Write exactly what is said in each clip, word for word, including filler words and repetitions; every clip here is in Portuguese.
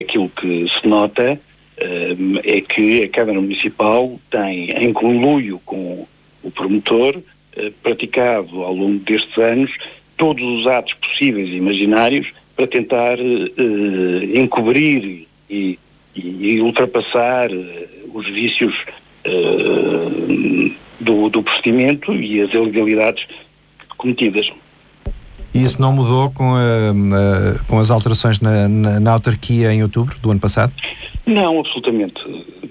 Aquilo que se nota uh, é que a Câmara Municipal tem, em conluio com o promotor, uh, praticado ao longo destes anos todos os atos possíveis e imaginários para tentar uh, encobrir e, e, e ultrapassar uh, os vícios uh, do, do procedimento e as ilegalidades cometidas. E isso não mudou com, a, a, com as alterações na, na, na autarquia em outubro do ano passado? Não, absolutamente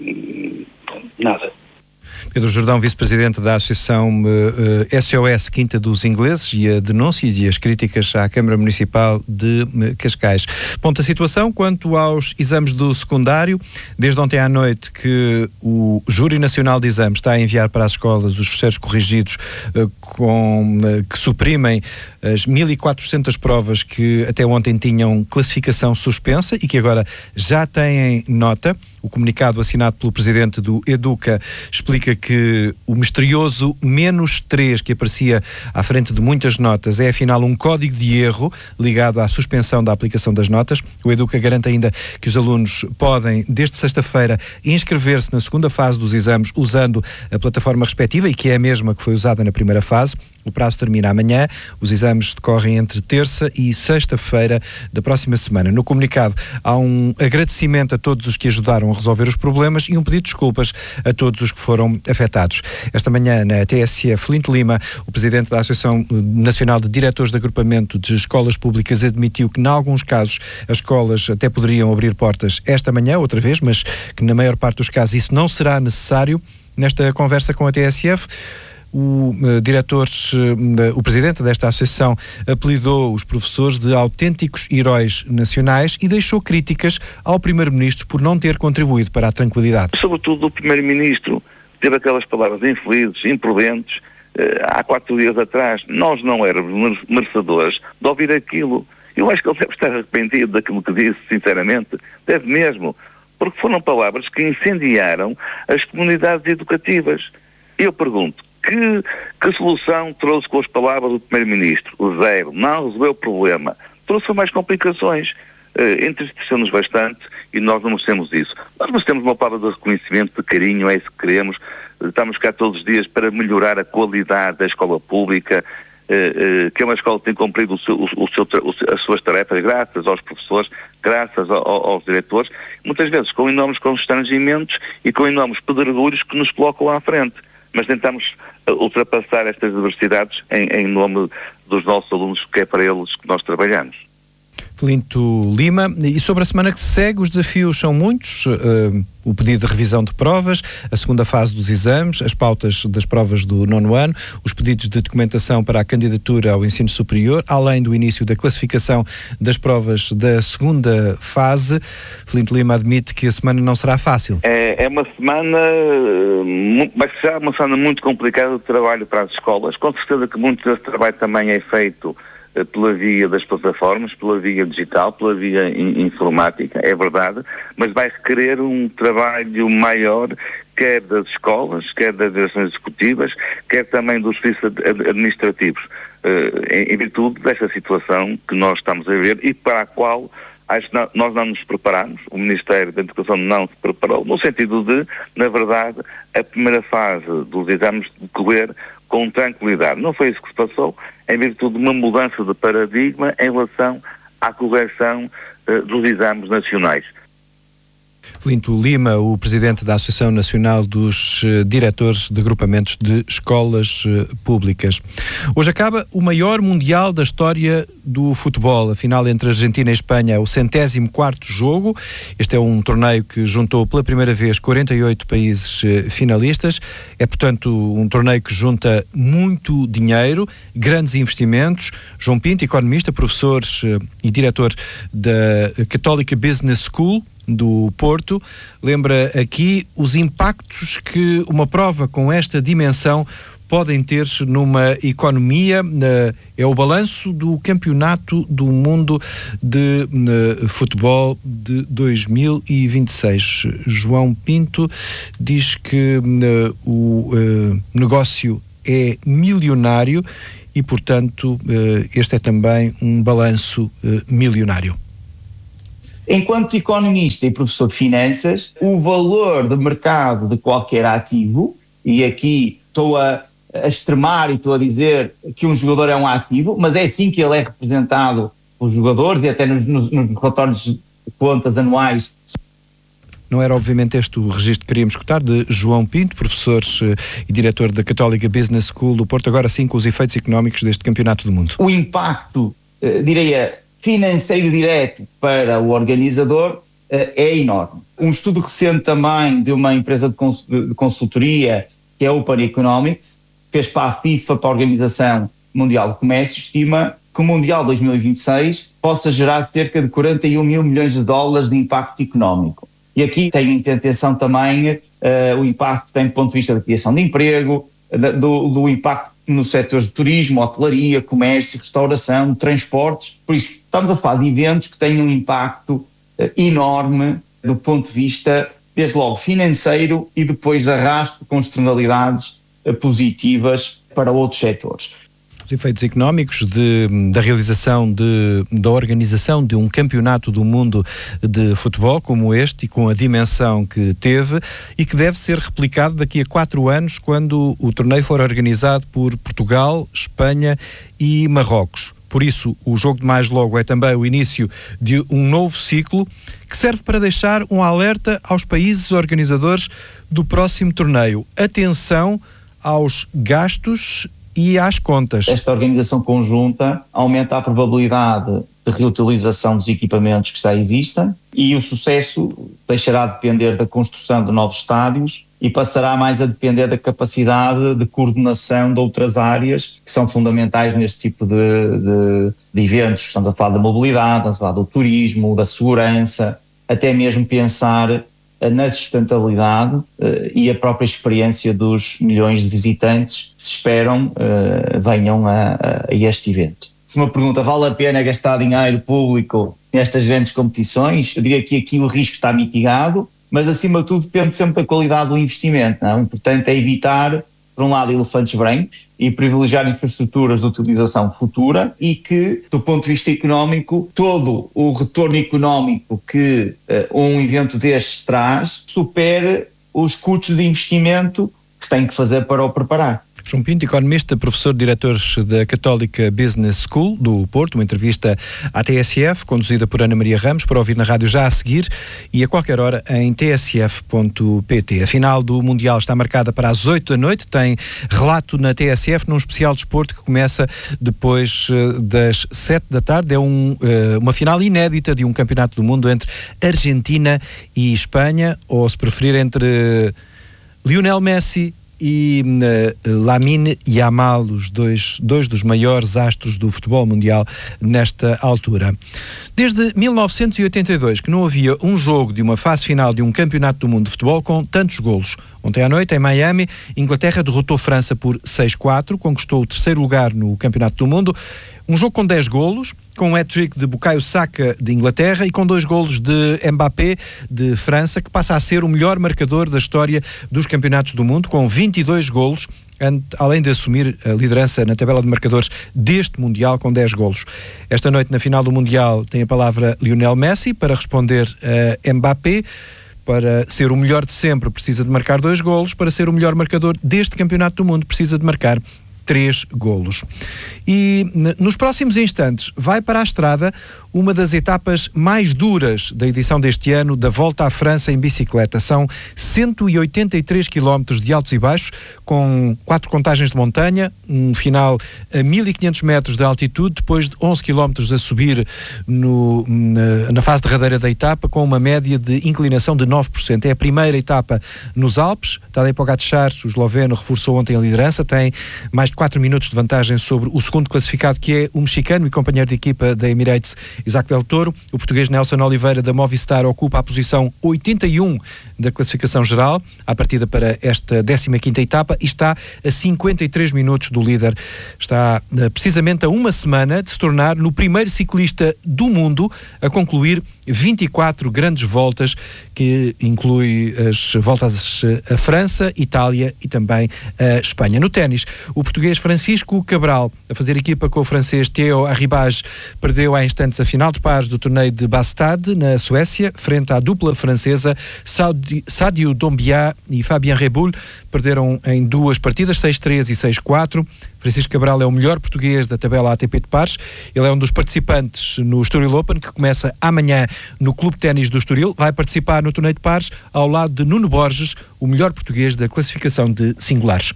nada. Pedro Jordão, vice-presidente da Associação uh, uh, S O S Quinta dos Ingleses, e a denúncia e as críticas à Câmara Municipal de uh, Cascais. Ponto a situação quanto aos exames do secundário. Desde ontem à noite que o Júri Nacional de Exames está a enviar para as escolas os fecheiros corrigidos uh, com, uh, que suprimem as mil e quatrocentas provas que até ontem tinham classificação suspensa e que agora já têm nota. O comunicado assinado pelo presidente do Educa explica que o misterioso menos três que aparecia à frente de muitas notas é afinal um código de erro ligado à suspensão da aplicação das notas. O Educa garante ainda que os alunos podem, desde sexta-feira, inscrever-se na segunda fase dos exames usando a plataforma respectiva e que é a mesma que foi usada na primeira fase. O prazo termina amanhã, os exames decorrem entre terça e sexta-feira da próxima semana. No comunicado há um agradecimento a todos os que ajudaram a resolver os problemas e um pedido de desculpas a todos os que foram afetados. Esta manhã, na T S F Flint Lima, o presidente da Associação Nacional de Diretores de Agrupamento de Escolas Públicas admitiu que, em alguns casos, as escolas até poderiam abrir portas esta manhã, outra vez, mas que na maior parte dos casos isso não será necessário. Nesta conversa com a T S F, O, uh, diretor, uh, o presidente desta associação apelidou os professores de autênticos heróis nacionais e deixou críticas ao primeiro-ministro por não ter contribuído para a tranquilidade. Sobretudo o primeiro-ministro teve aquelas palavras infelizes, imprudentes, uh, há quatro dias atrás. Nós não éramos merecedores de ouvir aquilo. Eu acho que ele deve estar arrependido daquilo que disse, sinceramente. Deve mesmo. Porque foram palavras que incendiaram as comunidades educativas. Eu pergunto, Que, que solução trouxe com as palavras do primeiro-ministro? O zero. Não resolveu o problema. Trouxe mais complicações. Uh, entristeceu-nos bastante e nós não merecemos isso. Nós merecemos uma palavra de reconhecimento, de carinho, é isso que queremos. Uh, estamos cá todos os dias para melhorar a qualidade da escola pública, uh, uh, que é uma escola que tem cumprido o seu, o, o seu, o, as suas tarefas graças aos professores, graças ao, aos diretores, muitas vezes com enormes constrangimentos e com enormes pedregulhos que nos colocam à frente. Mas tentamos ultrapassar estas diversidades em, em nome dos nossos alunos, que é para eles que nós trabalhamos. Flinto Lima, e sobre a semana que se segue, os desafios são muitos, uh, o pedido de revisão de provas, a segunda fase dos exames, as pautas das provas do nono ano, os pedidos de documentação para a candidatura ao ensino superior, além do início da classificação das provas da segunda fase. Flinto Lima admite que a semana não será fácil. É, é uma semana, vai ser uma semana muito complicada de trabalho para as escolas. Com certeza que muito desse trabalho também é feito pela via das plataformas, pela via digital, pela via in- informática, é verdade, mas vai requerer um trabalho maior, quer das escolas, quer das direções executivas, quer também dos serviços ad- administrativos, uh, em, em virtude desta situação que nós estamos a ver e para a qual acho que não, nós não nos preparamos, o Ministério da Educação não se preparou, no sentido de, na verdade, a primeira fase dos exames decorrer com tranquilidade. Não foi isso que se passou, em virtude de uma mudança de paradigma em relação à correção uh, dos exames nacionais. Flinto Lima, o presidente da Associação Nacional dos uh, Diretores de Agrupamentos de Escolas uh, Públicas. Hoje acaba o maior mundial da história do futebol. A final entre Argentina e Espanha é o centésimo quarto jogo. Este é um torneio que juntou pela primeira vez quarenta e oito países uh, finalistas. É, portanto, um torneio que junta muito dinheiro, grandes investimentos. João Pinto, economista, professor uh, e diretor da Católica Business School do Porto, lembra aqui os impactos que uma prova com esta dimensão podem ter numa economia. É o balanço do Campeonato do Mundo de Futebol de dois mil e vinte e seis. João Pinto diz que o negócio é milionário e, portanto, este é também um balanço milionário. Enquanto economista e professor de finanças, o valor de mercado de qualquer ativo, e aqui estou a, a extremar e estou a dizer que um jogador é um ativo, mas é assim que ele é representado pelos jogadores e até nos, nos, nos relatórios de contas anuais. Não era obviamente este o registro que queríamos escutar de João Pinto, professor e diretor da Católica Business School do Porto, agora sim com os efeitos económicos deste Campeonato do Mundo. O impacto, eh, diria, financeiro direto para o organizador eh, é enorme. Um estudo recente também de uma empresa de, cons- de consultoria, que é a Open Economics, fez para a FIFA, para a Organização Mundial do Comércio, estima que o Mundial dois mil e vinte e seis possa gerar cerca de quarenta e um mil milhões de dólares de impacto económico. E aqui tem em atenção também uh, o impacto que tem do ponto de vista da criação de emprego, da, do, do impacto nos setores de turismo, hotelaria, comércio, restauração, transportes. Por isso, estamos a falar de eventos que têm um impacto uh, enorme do ponto de vista, desde logo, financeiro e depois de arrasto com externalidades uh, positivas para outros setores. Os efeitos económicos de, da realização, de, da organização de um campeonato do mundo de futebol como este e com a dimensão que teve e que deve ser replicado daqui a quatro anos quando o torneio for organizado por Portugal, Espanha e Marrocos. Por isso, o jogo de mais logo é também o início de um novo ciclo que serve para deixar um alerta aos países organizadores do próximo torneio. Atenção aos gastos e às contas. Esta organização conjunta aumenta a probabilidade de reutilização dos equipamentos que já existem e o sucesso deixará de depender da construção de novos estádios e passará mais a depender da capacidade de coordenação de outras áreas que são fundamentais neste tipo de, de, de eventos. Estamos a falar da mobilidade, estamos a falar do turismo, da segurança, até mesmo pensar na sustentabilidade uh, e a própria experiência dos milhões de visitantes que se esperam uh, venham a, a este evento. Se me pergunta, vale a pena gastar dinheiro público nestas grandes competições? Eu diria que aqui o risco está mitigado, mas acima de tudo depende sempre da qualidade do investimento. Não? O importante é evitar, por um lado, elefantes brancos e privilegiar infraestruturas de utilização futura e que, do ponto de vista económico, todo o retorno económico que uh, um evento destes traz supere os custos de investimento que se tem que fazer para o preparar. João Pinto, economista, professor de diretores da Católica Business School do Porto, uma entrevista à T S F, conduzida por Ana Maria Ramos, para ouvir na rádio já a seguir e a qualquer hora em t s f ponto p t. A final do Mundial está marcada para as oito da noite, tem relato na T S F num especial desporto que começa depois uh, das sete da tarde. É um, uh, uma final inédita de um campeonato do mundo entre Argentina e Espanha, ou se preferir entre uh, Lionel Messi e uh, Lamine Yamal, os dois, dois dos maiores astros do futebol mundial nesta altura. Desde mil novecentos e oitenta e dois que não havia um jogo de uma fase final de um campeonato do mundo de futebol com tantos golos. Ontem à noite, em Miami, Inglaterra derrotou França por seis a quatro, conquistou o terceiro lugar no campeonato do mundo. Um jogo com dez golos, com um hat-trick de Bukayo Saka de Inglaterra e com dois golos de Mbappé de França, que passa a ser o melhor marcador da história dos campeonatos do mundo, com vinte e dois golos, além de assumir a liderança na tabela de marcadores deste Mundial com dez golos. Esta noite, na final do Mundial, tem a palavra Lionel Messi para responder a Mbappé. Para ser o melhor de sempre precisa de marcar dois golos, para ser o melhor marcador deste campeonato do mundo precisa de marcar três golos. E nos próximos instantes vai para a estrada uma das etapas mais duras da edição deste ano da Volta à França em bicicleta. São cento e oitenta e três quilómetros de altos e baixos, com quatro contagens de montanha, um final a mil e quinhentos metros de altitude, depois de onze quilómetros a subir no, na, na fase derradeira da etapa, com uma média de inclinação de nove por cento. É a primeira etapa nos Alpes. Tadej Pogačar, o esloveno, reforçou ontem a liderança, tem mais de quatro minutos de vantagem sobre o segundo classificado, que é o mexicano e companheiro de equipa da Emirates, Isaac Del Toro. O português Nelson Oliveira, da Movistar, ocupa a posição oitenta e um da classificação geral, à partida para esta décima quinta etapa, e está a cinquenta e três minutos do líder. Está uh, precisamente a uma semana de se tornar no primeiro ciclista do mundo a concluir vinte e quatro grandes voltas, que inclui as voltas a França, Itália e também a Espanha. No ténis, o português português Francisco Cabral, a fazer equipa com o francês Théo Arribas, perdeu há instantes a final de pares do torneio de Bastad, na Suécia, frente à dupla francesa Sadio Doumbia e Fabien Reboul. Perderam em duas partidas, seis três e seis quatro. Francisco Cabral é o melhor português da tabela A T P de pares. Ele é um dos participantes no Estoril Open, que começa amanhã no Clube de Ténis do Estoril. Vai participar no torneio de pares ao lado de Nuno Borges, o melhor português da classificação de singulares.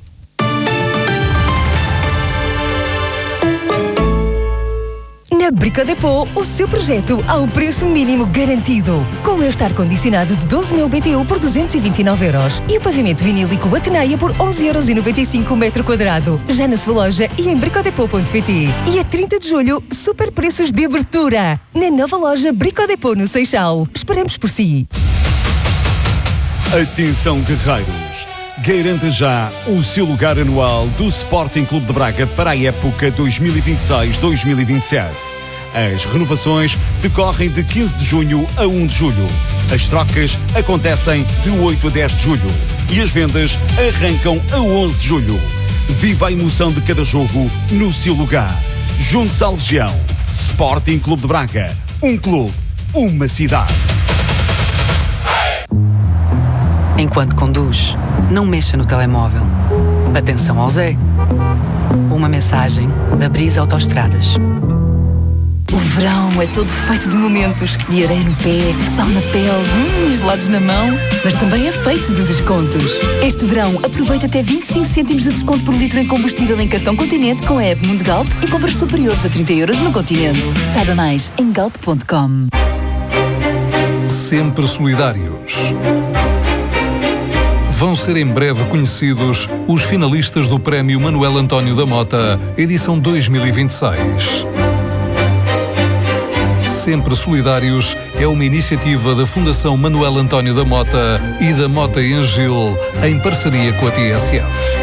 Na Brico Depot, o seu projeto ao preço mínimo garantido. Com este ar-condicionado de doze mil B T U por duzentos e vinte e nove euros e o pavimento vinílico Ateneia por onze euros e noventa e cinco o metro quadrado. Já na sua loja e em bricodepot ponto pt. E a trinta de julho, super preços de abertura. Na nova loja Brico Depot no Seixal. Esperamos por si. Atenção, guerreiros! Garanta já o seu lugar anual do Sporting Clube de Braga para a época dois mil e vinte e seis dois mil e vinte e sete. As renovações decorrem de quinze de junho a um de julho. As trocas acontecem de oito a dez de julho. E as vendas arrancam a onze de julho. Viva a emoção de cada jogo no seu lugar. Junte-se à Legião. Sporting Clube de Braga. Um clube, uma cidade. Enquanto conduz, não mexa no telemóvel. Atenção ao Zé. Uma mensagem da Brisa Autoestradas. O verão é todo feito de momentos. De areia no pé, sal na pele, hum, gelados na mão. Mas também é feito de descontos. Este verão, aproveita até vinte e cinco cêntimos de desconto por litro em combustível em cartão Continente com a app Mundo Galp em compras superiores a trinta euros no Continente. Saiba mais em galp ponto com. Sempre solidários. Vão ser em breve conhecidos os finalistas do Prémio Manuel António da Mota, edição dois mil e vinte e seis. Sempre Solidários é uma iniciativa da Fundação Manuel António da Mota e da Mota em Gil, em parceria com a T S F.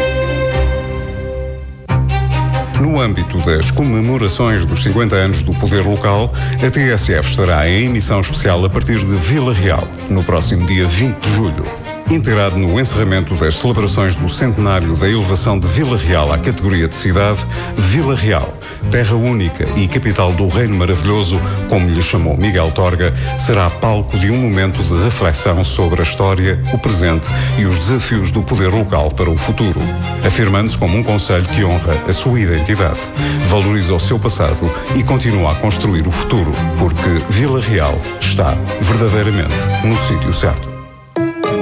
No âmbito das comemorações dos cinquenta anos do Poder Local, a T S F estará em emissão especial a partir de Vila Real, no próximo dia vinte de julho. Integrado no encerramento das celebrações do centenário da elevação de Vila Real à categoria de cidade, Vila Real, terra única e capital do Reino Maravilhoso, como lhe chamou Miguel Torga, será palco de um momento de reflexão sobre a história, o presente e os desafios do poder local para o futuro, afirmando-se como um concelho que honra a sua identidade, valoriza o seu passado e continua a construir o futuro, porque Vila Real está verdadeiramente no sítio certo.